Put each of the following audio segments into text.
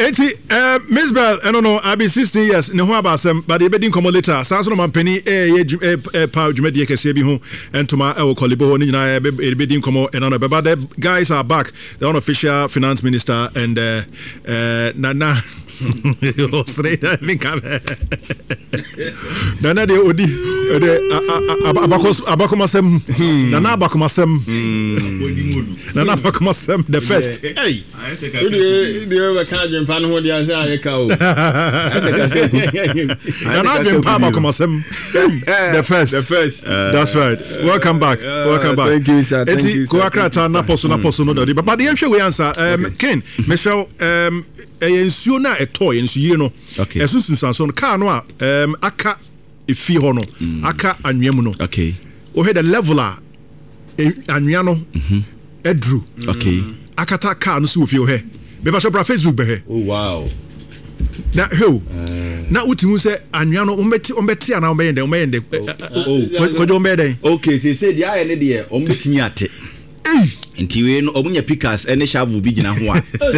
Miss Bell, I don't know, I'll be 16 years, no about some, but the bedding come later. Sanson man penny, power Jumedia Casabi and to my Colibo, and bedding come and on. But the guys are back, the unofficial finance minister and Nana. Straight, I think Nana de Odi, Abacomasem, Nana Bacomasem, Nana Bacomasem, the first. Hey, the Canadian fan who the answer cow. Nana Bacomasem, the first. That's right. Welcome back. Thank you, sir. Thank you. Kuakrata Naposo, but the answer we answer, Ken, Michelle, ensuo na etoy ensuo no eso sunsanso no car no aka efi ho no aka anwea mu no o head the level a anwea no edru akata car no so ofi o he be ba shopra Facebook be he oh wow na ho na utimu se anwea no ombeti ana ombeyende ko jo mbeden okay say dia ye ne de ombetimi ate nti we no omunya pickers ene shavu bi gina ho a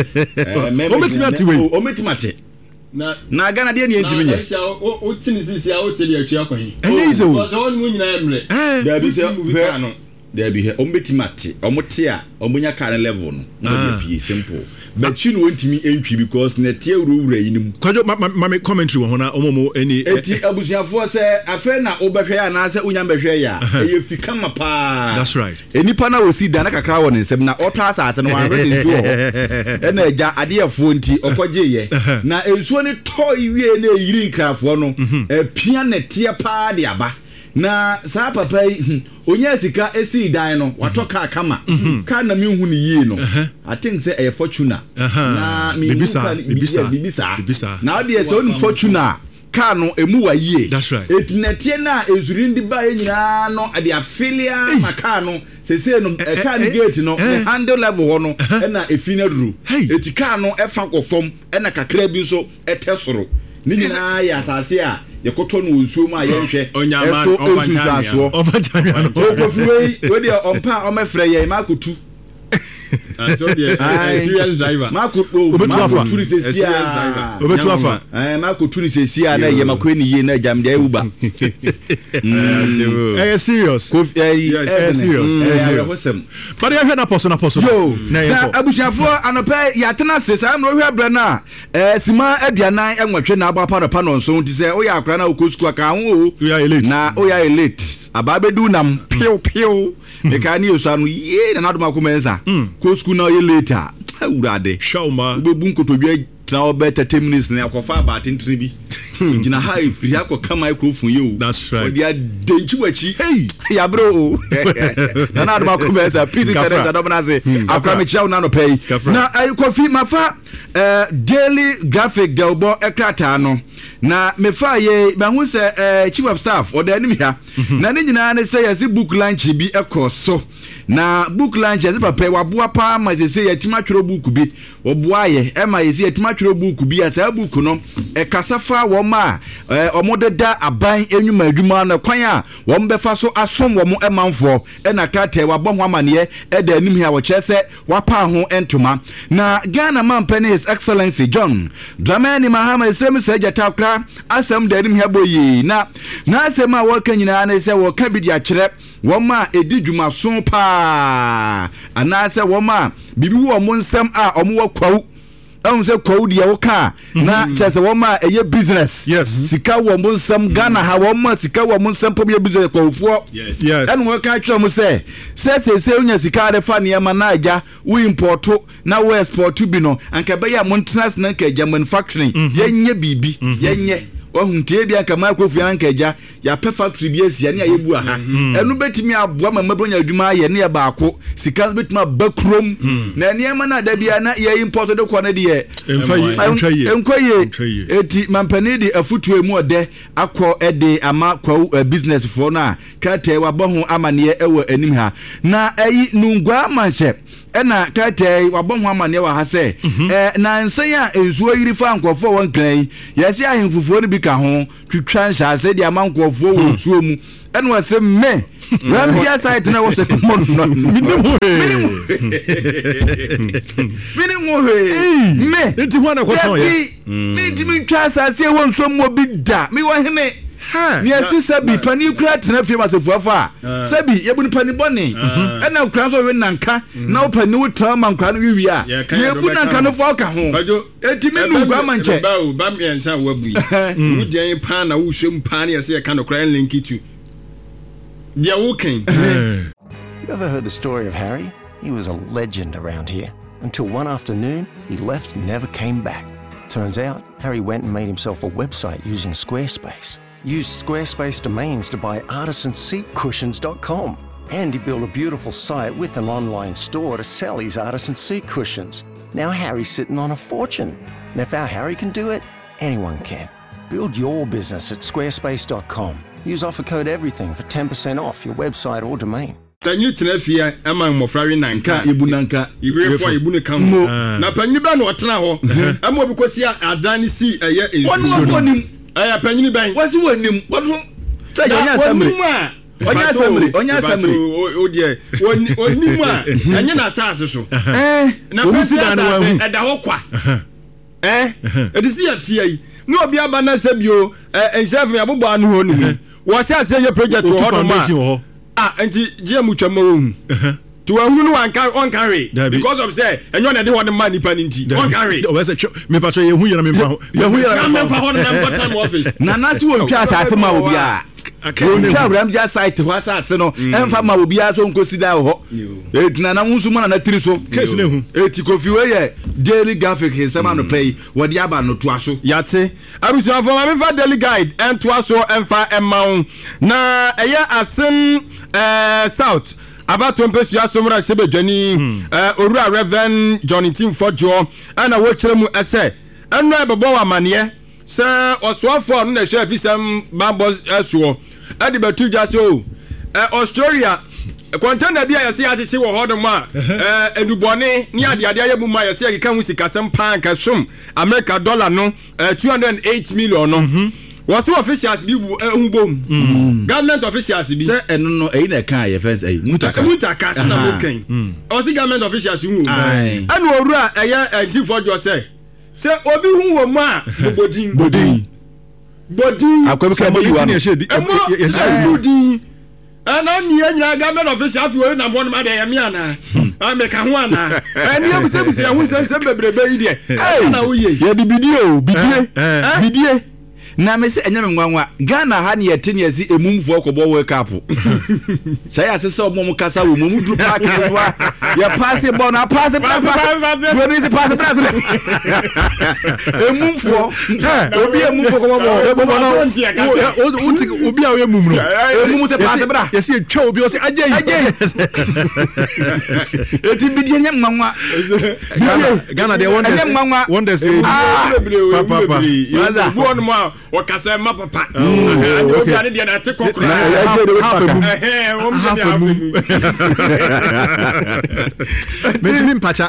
ometimate na gana de ne ntimi nye o tini sisi a o teli atwa akwan ene izo because on mu nyina emre da bi se da bi he ometimate omote a omunya car level no na be simple but you know ntimi entwi because na tie wura yinim kwajo ma commentary wo na omomo eni eti abusuafo se afa na obehwe ya na se unya behwe ya eye fika mapa that's right enipa na osi da na kakra wo nsem na oto asase no wan ready nsuo ho na eja adeyefo nti okoje ye na ensuo ni toy wie na eyiri nkrafo no epia na tie pa de aba na sa papa onya sika esi dan no watoka kama ka na mi hu ni yie no I think say a fortuna na mi bibisa na de say on fortuna ka no emu wa yie that's right etinete na ezuri ndi ba nyina no ade afilia maka no sese no ka ni gate no handle level ho no na efina duru etika no efa kofom na kakra bi so etesoro ni nyina ya asase a yekoto no nsuo mu a yenhwe eso ofanchaso we dey ompa omefre ye makotu so the serious driver makotu ni sesia obetuafa makotu ni sesia na ye makweni ye na jam dey uba serious serious but you hear na poso na abusiafo anope yatena sesa no hwe bra na sima aduanan enwotwe na agba pa no nso nti se o ya akra na okosku aka ho na o ya elite ababedu nam piu mekani osanu ye na naduma komenza kosku na ye later urade shawma bebu nkotodwe tra obeta 10 minutes na akofa about ntribi gina high free akoka microphone you that's right dia denchi wachi ya bro na naduma komenza please internet adobna say afra me chaw na no pay na I coffee mafa daily graphic delbo ekrata no na mefa ye mahu se chief of staff odanim ya na ne nyina ne say yesi book lunch bi ekoso na book lunch yesi papa waboa pa ma se yatima tworo book bi oboa ye e ma yesi yatima tworo book bi asa book no kasafa wo ma omodeda aban enwuma adwuma na kwan a wo mbefa so asom wo mo emanfo na krata wabɔ ho amane e da anim ya wo kyerese wapa ho entoma na Ghana man penny His Excellency John Dramani Mahama Isem Sejata kra asem da anim ya boyi na asem a wo kan nyina na se wo ka bi dia kyerɛ wo ma edi dwuma so pa ana se wo ma bibi wo mo nsɛm a omo wa kwawu se kwawu dia wo ka na kyerɛ wo ma eye business yes sika wo mo nsɛm Ghana ha wo ma sika wo mo nsɛm pom ye business kwawufoɔ yes ɛno wo ka kyerɛ mo se unya sika de fa ne ma na agya wo import na wo export bi no anka be ya mo ntras na ka agya manufacturing yenye bibi yenye ohuntie bia nka microphone anka agya ya pe factory bi asia ne ayebu aha enu betimi aboa mabronya adwuma ye ne baako sika betimi abakrom na niema na da bia na ye import de kɔ na de ye enkoye eti mampani de afutu emu ode akɔ ede ama kwa business for na kate wabɔ ho amane ewo anim ha na ayi nungwa manche ena kate wabɔ ho amane wa ha se na nsan a ensuo yiri fa nkɔfo won kan yesi ahemfufuo ne bi ka ho twitwa nhyase de amankofo wo suo mu ene wa se me Ramsey site na was a common no me enti ho na kwaso ye me ntimi twa asase wo nso mo bi da me wa hene mi asi sabi pani kura tena fie masefuafa sabi yebu ni pani bone ena kura so we nanka na pani wo tra man kura no wi a yebu nanka no fo ka ho eti me nu gwa manche ba mi ensa wabu yi wo gen pa na wo hwem pa na yesi e ka no kura link itu dia wo kan. You ever heard the story of Harry? He was a legend around here until one afternoon he left and never came back. Turns out Harry went and made himself a website using Squarespace. Used Squarespace domains to buy artisanseatcushions.com. And he built a beautiful site with an online store to sell his artisan seat cushions. Now Harry's sitting on a fortune. And if our Harry can do it, anyone can. Build your business at squarespace.com. Use offer code EVERYTHING for 10% off your website or domain. Tanyi tena fia ama mmofrari nanka ibu nanka ibrefo ibu ne kan na panyi ba na otena ho ama obi kosi adan si eye ensu wonim aya panyi ban wasi wonim wodo say onya samre onya samre o die onim a anya na asase so na obi dan wa hu eda ho kwa edisi atia yi no obi aba na sabio enchef me abobo anu ho nim wo se ase ye project ho do ma anti GM twama wo to ahunu one carry because of say enyo na de wo de man nipa nti one carry o say me pa so ye hu yera me fa ho na fa ho na time office na na si wo twa asase ma obi a twa Ramsey site ho asase no emfa ma obi a so nkosi da ho etina na nsu ma na tiri so case na hu eti Kofi we ye Daily Graphic hensama no pay wo de aba no to aso yate arusu afo ma me fa Daily Guide en to aso emfa emaun na eya asen South abato mpesu asomra sebedwani orura Reverend Johnny Timfojo ana wo kire mu ese enu ebebo wa mane se osoafo no na hwe afisam babo esuo ade betu jase o Australia container bia yesi achichi wo hodom a edubone ni ade ayemu ma yesi akeka hu sikasem pan ka som America dollar no 208 million no was officials bi bom government officials bi say enu no eyi na kan ye fence eyi mutaka na mo kan o si government officials hu anu orura eye Timfojo say obi hu wo mu a bodin akwemka mo yiwa ye bodin ana ni anya government officials fi wo na mo na de ye me ana America hu ana eni ebuse hu se bebrebe yi de na wo ye ye bidie na me se enyame nwanwa Ghana ha ne yete ne yasi emumfo kobo World Cup sai asese omo mu kasa wo mu dru park so ya pass ball na pass we be se pass emumfo obi emumfo kobo ball na obi a we mum no emum se pass bra yesi etwa obi o se agye eti bi die nyam nwanwa Ghana dey wonders papa bu on mo wakasa ma papa obi ane dia na te kokora mentimi mpacha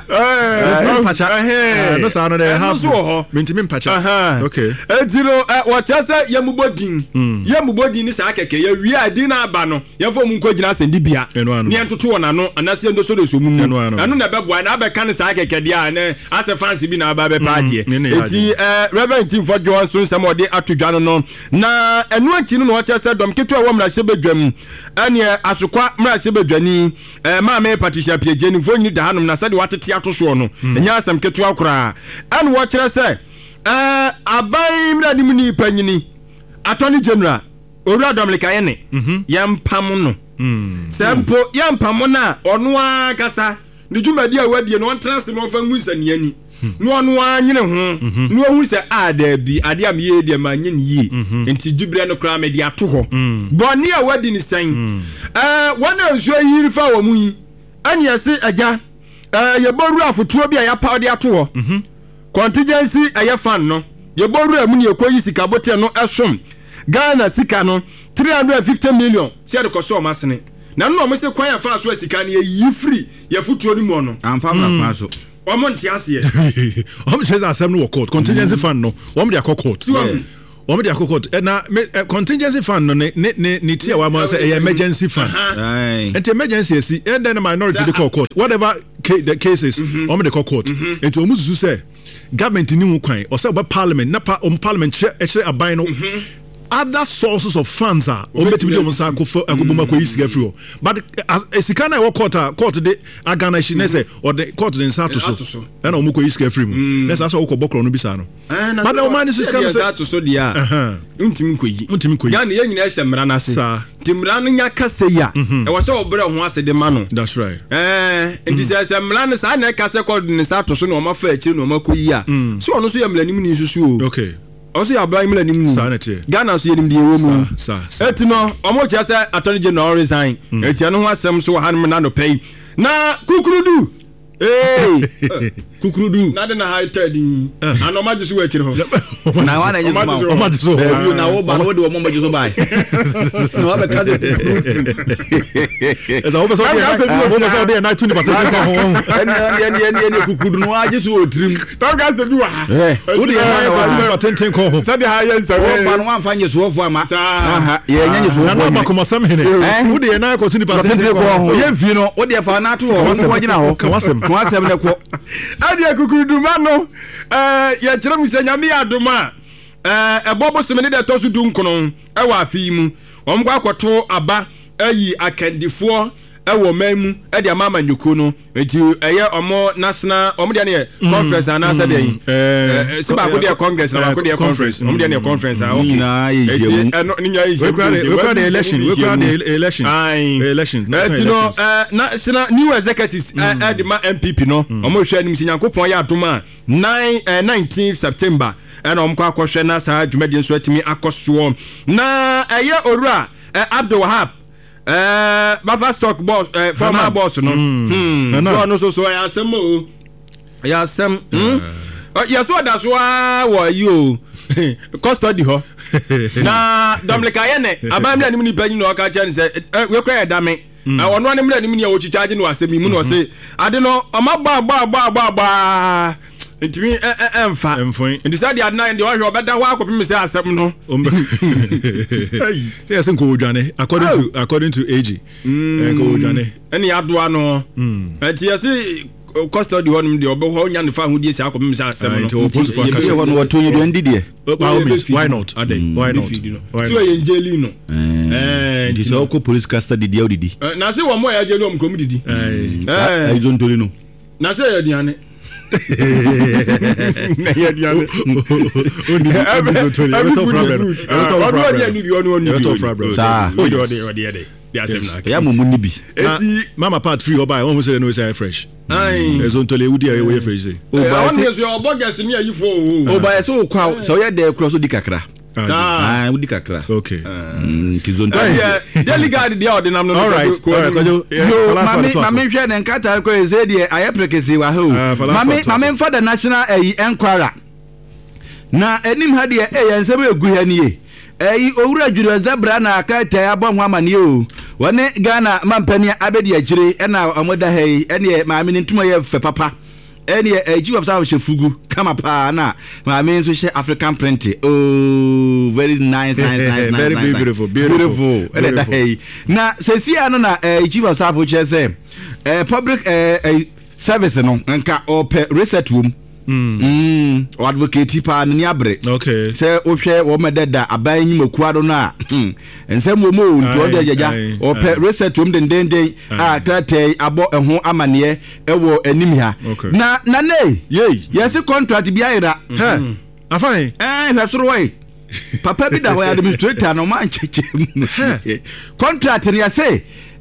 no sa no dey half mentimi mpacha okay etiro wachasa yamubodin ni sa keke ya wi adi na aba no yefo mu nkogina sendi bia ne entoto wona no anase ndo so de so mu anu na beboa na abeka ne sa keke dia ne ase fancy bi na aba be party eti Reverend Timfojo so nsem ode atudwa no na enu anti no no chese dom keto wo mra sebedwam ane asokwa mra sebedwani maame Patricia Piejeni fo nyi da hanom na sade watete atoso no nya asem keto akora ane wo kire se abai mra nim ni panyini Attorney General Owura Dominic Ayene yampam no sempo yampam na ono akasa ni dwumadi a wadie no ontrase no fa ngusani ani no ono anyene ho no hu se ada bi ade am ye de ma nyene yi enti dubire no kra me de ato ho boni a wadi ni san wana nso yiri fa wo mu yi ani ase agya ye boru afotuo bi a ya pa de ato ho contingency aye fan no ye boru amu ni ekoyi sika bote no esom Ghana sika no 350 million se de koso masene na no mo se kwan ya fa so sika ne yi free ye futuo ni mo no amfa na so omo nti ase ye omo se asem no court contingency fund no omo de court Omo de court na contingency fund no ne tia wa ma say emergency fund. And emergency si and then minority the court. Whatever the cases omo de court. And to omusu say government ni mu kwan or say parliament na parliament che aban no other sources of funds are obetimi de omusa akoboma ko isi gafri. But esika na court de agana shi na say or the court de nsa to so na omu ko isi gafri mu. Na say so ko bokro no bisa no. But the man is sika say to so dia untimi koyi ya na yenyina ehye mra na se timra no nya kase ya e wo se obere ho ase de ma no. That's right. Enti say mra no sa na kase ko de nsa to so na o ma fa akiri na o ma koyi ya so ono so ya mra nim ni susu o. Okay. Also ya bla imla nim sanity Ghana so yenim de ewo mu etino omo chia say attorney general resign etia no ho asem so han me na no pay na kukurudu kukurudu na de na high third and omo jisu we chire ho na wa na nyi omo jisu ho na wo ba no de omo jisu bai no ba ka de esa wo be so de na tuni patete ko ho en kukurudu no wa jisu o trim don ga se bi wa wo de na wa patete ko ho se de ha yen se wo ba no wa mfa nye so fo ama aha ye nya nye so na ba ko masam hene wo de na ko tuni patete ko ho ye mfi no wo de fa na to ho wo gina ho ka wasem ne ko ade kukuduma no ye kire mi se nyame adoma ebobo semene de tosu dunkono e wa afi mu omkwa akoto aba ayi akandifo ewo mamu e de mama nyuko no enti eye omo national omo de ne conference ana sa de se ba ko de congress na ko de conference omo de ne conference a okay enti ni nya yi we got the election enti no national new executives de ma MPP no omo hwe anim sinyankopon ya adoma 19 September and omkwa akohwe na sa dwumadi nso atimi akoso na eye owura Abdul Wahab Bafa stock boss former boss no so ya sem o ya sem ya so da so wa you custody ho na domleka ye ne abam na nim ni banyi no ka cha ni se we kwa da me ono ne mra nim ni wo chichaje no asem mu no se ade no omagba ntimi emfa nti sa dia na ndi wo hwe obeda ho akopim se asem no say asen ko odwane according to AG ko odwane eni adoa no enti yesi custody honum de obo ho nya ne fa hodie se akopim se asem no ye ho no wato ye dwan didie why not so ye njeli no nti so ko police custody dia odidi na se wo mo ya jeli om kom didi ai zontoli no na se ye diane mama part free oba won say no say fresh ezo ntole udi e we fresh oba won say obogas mi ayi fo oba so kwa so ye de cross odi kakra udi kakra okay tizonto delegate dia ordinam no all right mami hwe ne nkata ko eze de ayeprekesi wa ho mami mfa the national enquirer na enim ha de ensem egu ha nie owura dwuru zebra na akata abon ho amane o wone Ghana mampani abedi agire na omoda hai ene mami ntuma ye fe papa ene chief of staff shefugu kama pa na mami nso she African print oh very nice very beautiful ene da hai na sesia no na chief of staff che say public service no nka ope reset room advocate pa ni abre okay say o hwe wo mededa aban nyimakua do na ensem wo mo nto de jaja ope reset room den a tete abo ho amane ewo anim ha na ne yes contract bi ayira afan hwesoro wai papa bi da ho administrator no man cheche contract ni say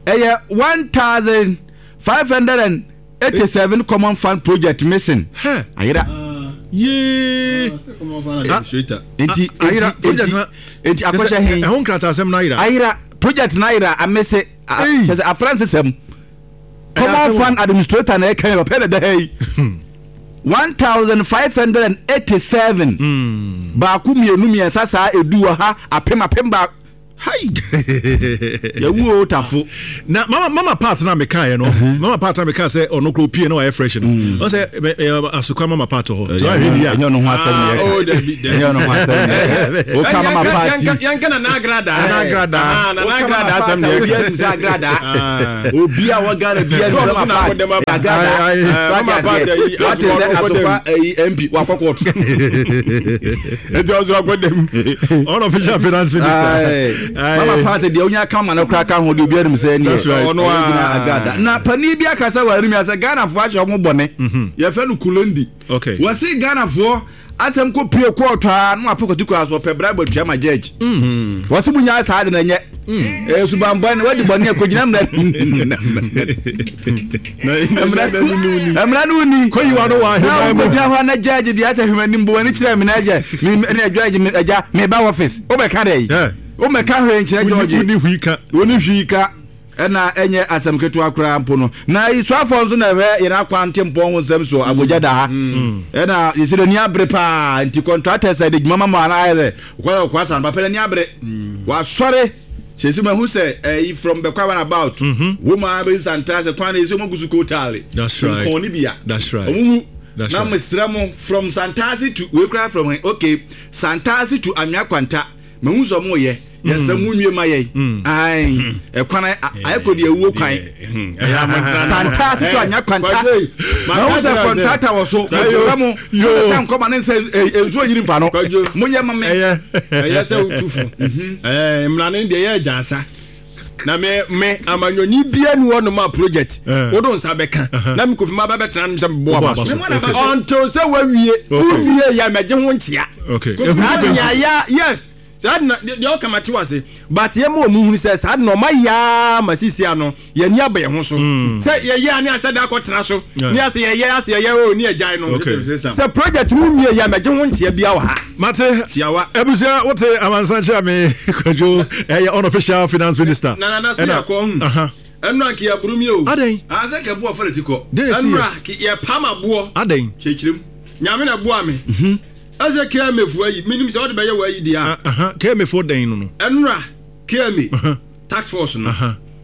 1587 common fund project missing ayira enti akosha hen ehon krata asem na ayira project na ayira amese says a Francis common fund administrator na kan papa da hey 1587 ba ku mienu miensa sa edu ha apem ba Hi. Ya wo tafo. Na mama part na me kan no. Mama part na me kan say ono kro pie na wa fresh no. O say asukwa mama part ho. To ahwe dia. Enyo no ho asem ye. Oh, enyo no ho asem ye. O ka mama part. Yanka na agrada. Na agrada. Na agrada asem ye. Obi a nza agrada. Obi a wa Ghana bia no mama part. Agrada. Mama part yi asukwa MP wa kokot. It was agodem. Unofficial finance minister. Mama party de onya kama na kraka ho de obi anim say ne ono agada na pani bia kasa wari mi asa Ghana fo ache omo bone ye fe no kulondi okay wasi Ghana fo asem ko pie court a no apokotiko aso pe bribe tua ma judge wasi munya asa de na nye subamba ne wadi bone akogina mna nuni ko yiwa no wa he mo bia ho na judge di ata hwani mbo wani kire me na judge me judge me aja me ba office o be ka dey o me ka hwe nkyere George oni hwika na enye asem ketu akura mpo no na iso afọ nso na hwe yena kwante mpo ho nsem so aboja da ha na yesire ni abre pa anti contractors de mama ma na ayere kwa san ba pele ni abre wa sore sesi ma hu say from the kwa about woman be santaze kwan ezi mo gusu kotale that's right ko ni bia that's right na mesramo from Santazi to we cry from okay Santazi to Amiakwanta mehuzo mo ye yesa munwie maye ai ekwana ayekodi ewu kwan Santazi to Amiakwanta mehuzo contractor wo so mesramo yo nkoma ne se ezo yiri mfa no munye mame yesa utufu mlane de ye jansa na me amanyoni bia ni wono ma project wodo nsa beka na me kofi ma ba betran nse bo aba until say wawie uwie ya meje ho ntia okay yes sad na de o kamati wase but ye mo mu hu say sad no ma ya masisi ano ye ni abaye ho so say ye ani asada akotena so ni ase ye o ni agyan no say project mu mie ya meje ho ntia bia wa ha mate tiawa ebusia wote amansancha me kwajo unofficial finance minister na say akọ enra ki abrumi o aden asa ke bo afaletiko enra ki ye pama bo aden chechirem nyame na bo ame asa ke amefu ayi minim se wode be ye wa ayi dia ke amefu den no enra ke ame tax force no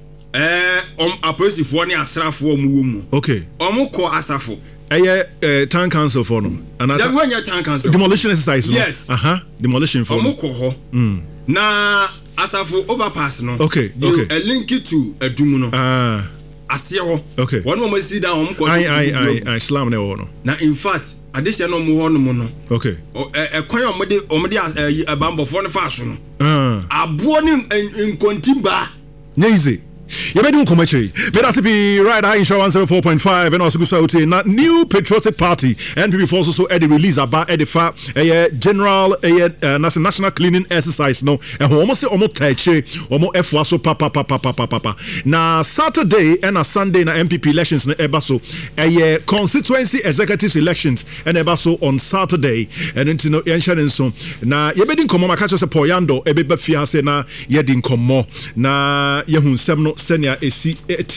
apolisifoɔ ne asrafoɔ mu wɔ mu okay ko asafo town council for no and that when your town council demolition exercise no yes demolition for ko ho na asafo overpass no okay a link it to edumu no asie ho okay one mo see down ko I slam na wo no na in fact adese no mo ho no mo no okay kwan omode abambofo no fa so no abo ni nkontimba easy you better come actually. Better be right. I insurance 104.5 and also go to na new patriotic party NPP forces so at the release about at the general national cleaning exercise no and almost say almost tache almost F so papa na Saturday and a Sunday na MPP elections na ebaso constituency executives elections and ebaso on Saturday and into no yenshane so na you better come maka say poyando ebeba fia say na ye din komo na ye hu nsem no senior AC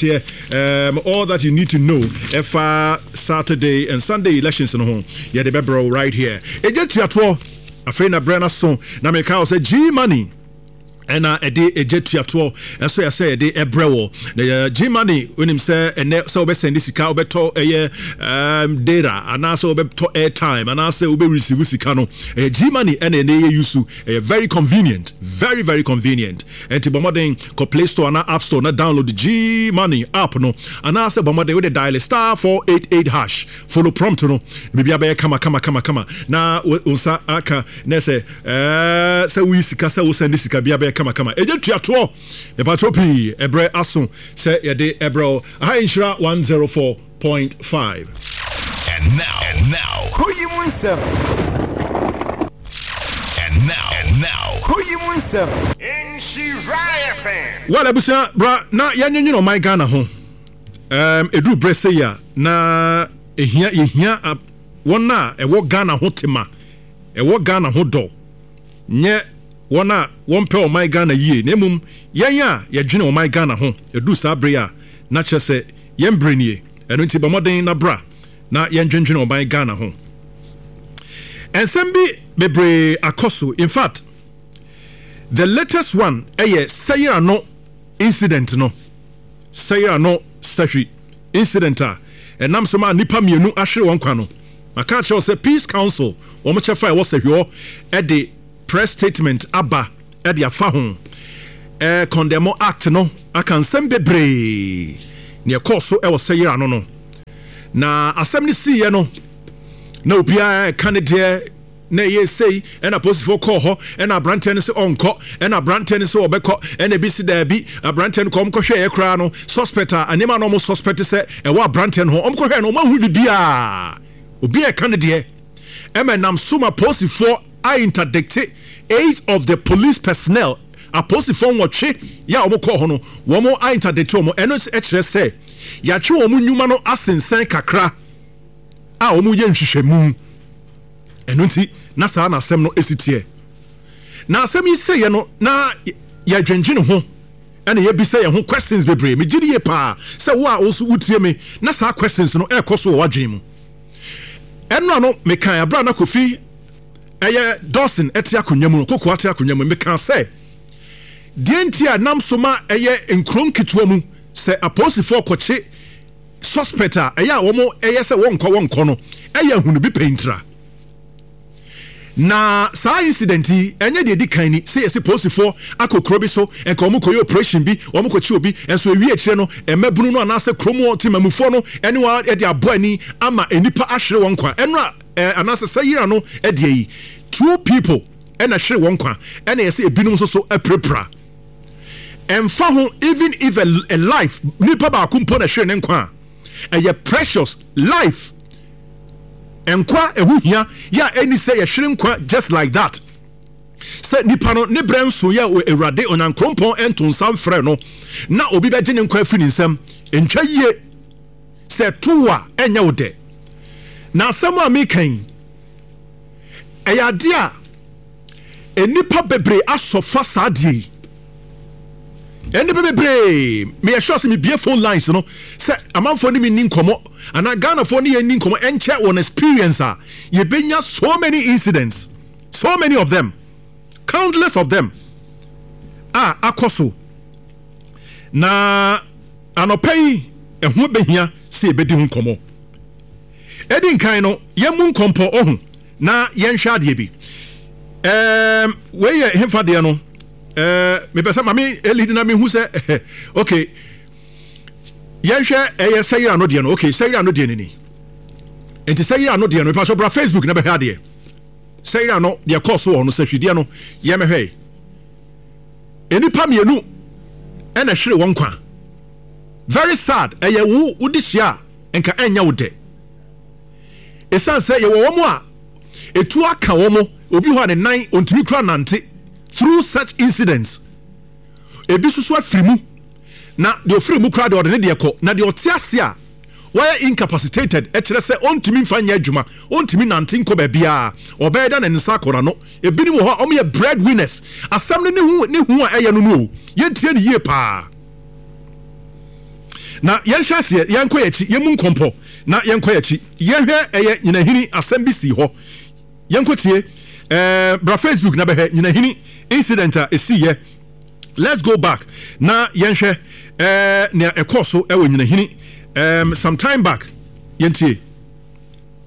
all that you need to know if Saturday and Sunday elections no home yeah the bebro right here eje tuato afena brana so na me ka say G money and ede ejetuato so ya say ede ebrewo the G money when him say and so be send sika obeto data and so obeto airtime and say obe receive sika no G money and ene use very convenient very convenient and to bomoden ko Play Store and App Store na download the G money app no and say bomoden with the dial *488# follow prompt no bibia be kama na unsa aka na say we sika say we send sika bia kama eje tuato e patropi ebre aso say ye de ebro ha insura 104.5 and now who you munsem and now who you munsem Insura FM well abusa bra na yanyenyu no my Ghana ho edu brese ya na ehia wona e wo Ghana ho tema e wo Ghana ho do nye wona won pe o my Ghana yie nemum yenya yedwene o my Ghana ho edu sabre a na chese yembrenie eno nti bamoden na bra na yendwendwene o my Ghana ho ensem bi bebre akoso in fact the latest one Sayira no incident no Sayira no Safi incident and nam so ma nipa mienu ahwere won kwa no maka che say peace council wo mo chefa e wo sahwo e de press statement aba e de afa ho condemn act no aka nsem bebre ne koso e wo Sayira no na asem ni siye no na obia candidate na ye say and a positive call ho and a branten se onko and a branten se obeko and a bisi da bi a branten kom ko hwe ekra no suspect anima no mo suspect se e wa branten ho omko hwe no ma hu bibia obi e candidate nam suma positive I interdict 8 of the police personnel a positive watch ya omko ho no wo mo I interdict mo eno e kire se ya twe wo mu nyuma no asensen kakra a wo mu ye nhwehwemu enunti na saa na asem no esitie na asem yi sey no na ya dwenjene ho ene ye bi sey ho questions bebre me gidi ye pa se wo a osu utie me na saa questions no e koso wo wadwen mu eno no me kan abra na Kofi eye Dawson etia konyamu no kokko atia konyamu me kan say dientia nam soma eye enkron kitwa mu se apostle koche suspect eye a wo mo eye se wonko no eye hunu bi paintra na saa incident enye de di kan ni say yes positive akokro bi so enka omo koyo operation bi omo kochi obi enso ewi akire no emabunu no anase kromo timamufo no ene wa e de aboani ama enipa ahwere won kwa enra anase Sayira no e de yi 2 people ena hwere won kwa ena yes ebinum so aprepra emfa ho even if a life nipa ba akumpo na hwere ne kwa eye precious life enkwa ehuhia ya eni say ye hwere nkwa just like that say nipa no ne bremso ya ewrade onyankrompon entonsan frɛ no na obi be gye ne nkwa afini nsam entwa yie say tuwa enya wode na asɛm a mekan eyade a enipa bebre asofa saadie enipa bebre me sure say me bie phone lines no say amanfo ni mi nkomo ana Ghana for ni nkomo enche on experience ye benya so many incidents, so many of them, countless of them akoso na anopai ehu behia se ebedi nkomo edin kan no yemu nkompo ohun na yenhwa de bi we ye hemfa de no me pesa mami elidi na me hu se okay yenhwe Sayira no de no okay Sayira no de ni enti Sayira no de no pa so bra Facebook na be ha de Sayira no de course wo no sahwide no ye me hwe enipa mienu ena hwere won kwa very sad eye wo udihia enka enya wo de esan say ye wo mo a etu aka wo mo obi ho ne nan ontimi kura nante through such incidents ebi susu afirimu na de ofirimu kura de odene de ekọ na de otiase a why incapacitated e kire se ontimi mfanya adwuma ontimi nante nko ba bia obeda na nsa akora no ebi ni wo ho omo ye breadwinners asam ne hu a eye no no yentie ne yie pa na yenhwase yenkoyachi yemu nkompo na yenkoyachi yehwe eye nyinahini asam bi si ho yenkotie bra Facebook na be nyinahini incident a esiye. Let's go back na yenhwe ne ekoso ewo nyinahini some time back yentie